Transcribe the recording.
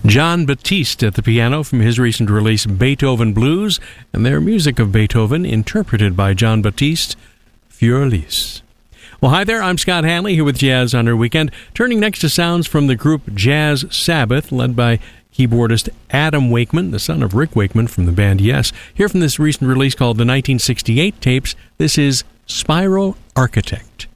Jon Batiste at the piano from his recent release Beethoven Blues, and their music of Beethoven interpreted by Jon Batiste, Fur-Elise. Well, hi there, I'm Scott Hanley here with Jazz on our Weekend, turning next to sounds from the group Jazz Sabbath, led by keyboardist Adam Wakeman, the son of Rick Wakeman from the band Yes. Here from this recent release called the 1968 Tapes, this is Spiral Architect.